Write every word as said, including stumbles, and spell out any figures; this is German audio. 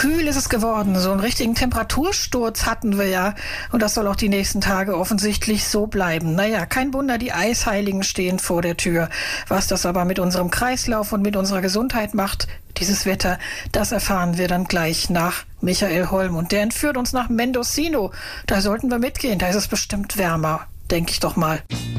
kühl ist es geworden. So einen richtigen Temperatursturz hatten wir ja. Und das soll auch die nächsten Tage offensichtlich so bleiben. Naja, kein Wunder, die Eisheiligen stehen vor der Tür. Was das aber mit unserem Kreislauf und mit unserer Gesundheit macht, dieses Wetter, das erfahren wir dann gleich nach Michael Holm. Und der entführt uns nach Mendocino. Da sollten wir mitgehen, da ist es bestimmt wärmer, denke ich doch mal.